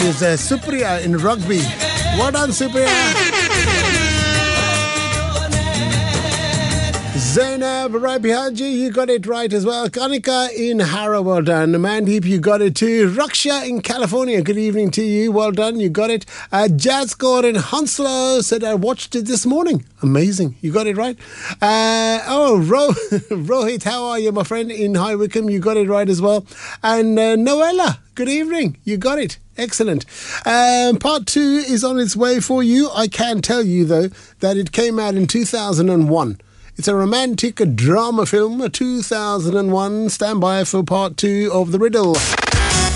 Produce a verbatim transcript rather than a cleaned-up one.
is uh, Supriya in rugby. Well done, Supriya. Zainab, right behind you, you got it right as well. Kanika in Harrow, well done. Mandeep, you got it too. Raksha in California, good evening to you, well done, you got it. Uh, Jazzcore in Hounslow said I watched it this morning. Amazing, you got it right. Uh, oh, Ro- Rohit, how are you, my friend, in High Wycombe, you got it right as well. And uh, Noella, good evening, you got it. Excellent. Um, part two is on its way for you. I can tell you, though, that it came out in two thousand one. It's a romantic drama film, two thousand one. Stand by for part two of The Riddle.